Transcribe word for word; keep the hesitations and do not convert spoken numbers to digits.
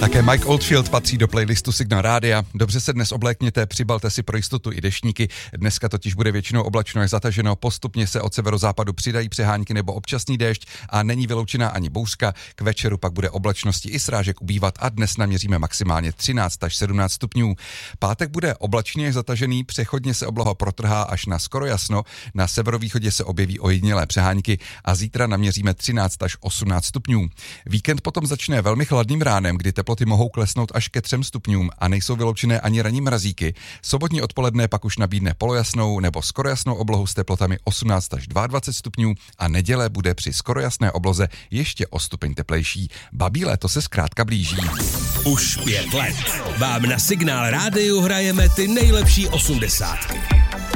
Také Mike Oldfield patří do playlistu Signál Rádia. Dobře se dnes oblékněte, přibalte si pro jistotu i deštníky. Dneska totiž bude většinou oblačno až zataženo, postupně se od severozápadu přidají přehánky nebo občasný déšť a není vyloučená ani bouřka. K večeru pak bude oblačnosti i srážek ubývat a dnes naměříme maximálně třináct až sedmnáct stupňů. Pátek bude oblačně až zatažený, přechodně se obloha protrhá až na skoro jasno, na severovýchodě se objeví ojedinělé přehánky a zítra naměříme třináct až osmnáct stupňů. Víkend potom začne velmi chladným ránem, kdy teploty mohou klesnout až ke třem stupňům a nejsou vyloučené ani ranní mrazíky. Sobotní odpoledne pak už nabídne polojasnou nebo skoro jasnou oblohu s teplotami osmnáct až dvacet dva stupňů a neděle bude při skoro jasné obloze ještě o stupeň teplejší. Babí léto se zkrátka blíží. Už pět let vám na Signál Rádiu hrajeme ty nejlepší osmdesátky.